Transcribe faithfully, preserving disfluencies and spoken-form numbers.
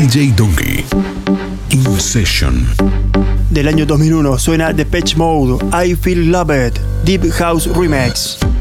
D J Donkey. In Session. Del año dos mil uno suena Depeche Mode, I Feel Loved, Deep House Remix.